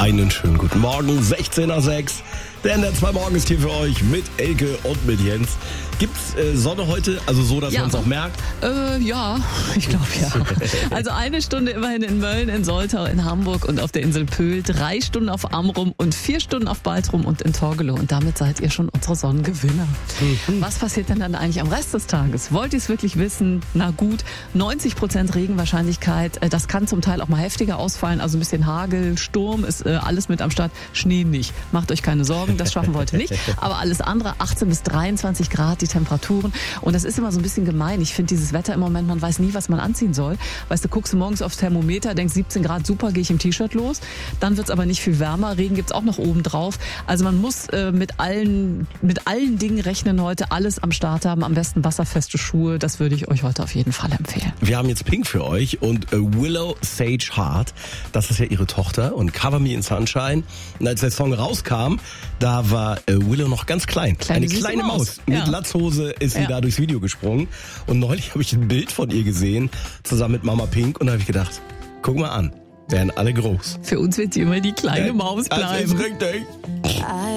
Einen schönen guten Morgen, 16:06. Der NDR 2 Morgen ist hier für euch mit Elke und mit Jens. Gibt's Sonne heute? Also so, dass man es auch merkt? Ja, ich glaube ja. Also 1 Stunde immerhin in Mölln, in Soltau, in Hamburg und auf der Insel Pöhl, 3 Stunden auf Amrum und 4 Stunden auf Baltrum und in Torgelow. Und damit seid ihr schon unsere Sonnengewinner. Was passiert denn dann eigentlich am Rest des Tages? Wollt ihr es wirklich wissen? Na gut, 90% Regenwahrscheinlichkeit. Das kann zum Teil auch mal heftiger ausfallen. Also ein bisschen Hagel, Sturm ist alles mit am Start. Schnee nicht. Macht euch keine Sorgen, das schaffen wir heute nicht. Aber alles andere, 18 bis 23 Grad die Temperaturen. Und das ist immer so ein bisschen gemein. Ich finde dieses Wetter im Moment, man weiß nie, was man anziehen soll. Weißt du, guckst du morgens aufs Thermometer, denkst 17 Grad, super, gehe ich im T-Shirt los. Dann wird's aber nicht viel wärmer. Regen gibt's auch noch oben drauf. Also man muss mit allen Dingen rechnen heute, alles am Start haben. Am besten wasserfeste Schuhe. Das würde ich euch heute auf jeden Fall empfehlen. Wir haben jetzt Pink für euch und Willow Sage Heart. Das ist ja ihre Tochter und Cover Me in Sunshine. Und als der Song rauskam, da war Willow noch ganz klein. Eine kleine Maus. Mit Latzhose ist sie da durchs Video gesprungen. Und neulich habe ich ein Bild von ihr gesehen, zusammen mit Mama Pink. Und da habe ich gedacht, guck mal an, werden alle groß. Für uns wird sie immer die kleine Maus bleiben. Das ist richtig.